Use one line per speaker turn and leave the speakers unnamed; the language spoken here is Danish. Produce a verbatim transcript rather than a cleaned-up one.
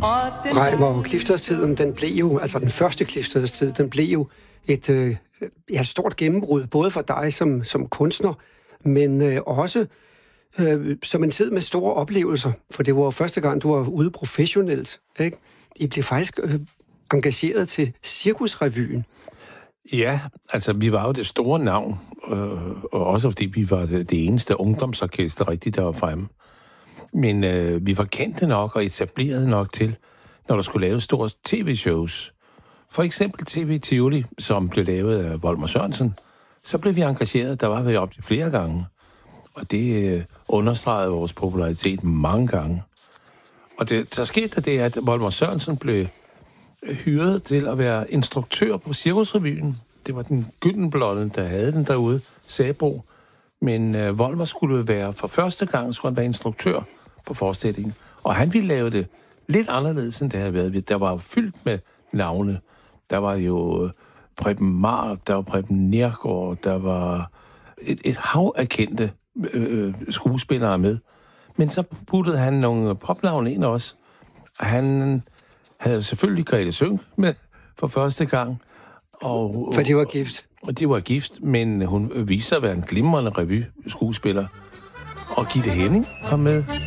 Reimer Klifters-tiden, den blev jo, altså den første Klifters-tid, den blev jo et øh, ja, stort gennembrud, både for dig som, som kunstner, men øh, også øh, som en tid med store oplevelser, for det var første gang, du var ude professionelt, ikke? I blev faktisk øh, engageret til Cirkusrevyen.
Ja, altså vi var jo det store navn, øh, og også fordi vi var det, det eneste ungdomsorkester rigtigt, der var fremme. Men øh, vi var kendte nok og etableret nok til, når der skulle laves store tv-shows. For eksempel T V Tivoli, som blev lavet af Volmer Sørensen, så blev vi engageret, der var vi op til flere gange. Og det øh, understregede vores popularitet mange gange. Og det, så skete der det, at Volmer Sørensen blev hyret til at være instruktør på Cirkusrevyen. Det var den Gyldenblonde, der havde den derude, Sabro. Men øh, Volmer skulle være, for første gang skulle han være instruktør på forestillingen. Og han ville lave det lidt anderledes, end det havde været. Der var fyldt med navne. Der var jo øh, Preben Mar, der var Preben Nergård, der var et, et hav af kendte øh, skuespillere med. Men så puttede han nogle popnavne ind også. Og han havde selvfølgelig Grete Sønck med for første gang. Og,
For de var gift.
Og de var gift, men hun viste sig at være en glimrende revy-skuespiller. Og Gitte Henning kom med.